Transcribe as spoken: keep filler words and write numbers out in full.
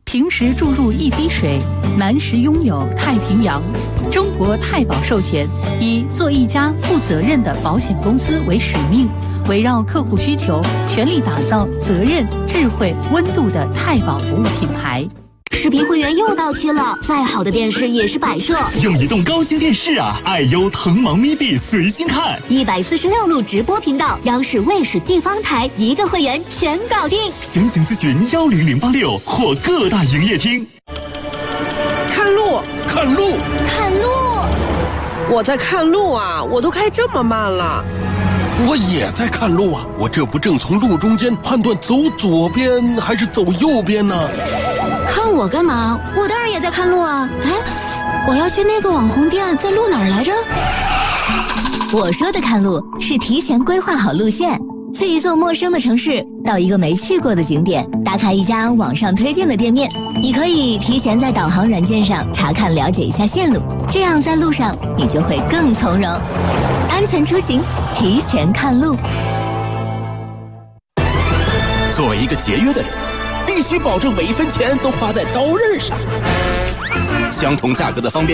平时注入一滴水，难时拥有太平洋。中国太保寿险以做一家负责任的保险公司为使命，围绕客户需求，全力打造责任、智慧、温度的太保服务品牌。 视频会员又到期了，再好的电视也是摆设。 用移动高清电视啊，爱优腾芒咪 B 随心看， 一百四十六路直播频道，央视、卫视、地方台一个会员全搞定。 详情咨询幺零零八六或各大营业厅。 看路， 看路， 看路。 我在看路啊，我都开这么慢了。 我也在看路啊，我这不正从路中间判断走左边还是走右边呢？ 看我干嘛？我当然也在看路啊！哎，我要去那个网红店，在路哪儿来着？我说的看路是提前规划好路线，去一座陌生的城市，到一个没去过的景点，打卡一家网上推荐的店面。你可以提前在导航软件上查看了解一下线路，这样在路上你就会更从容。安全出行，提前看路。 作为一个节约的人，必须保证每一分钱都花在刀刃上。相同价格的方便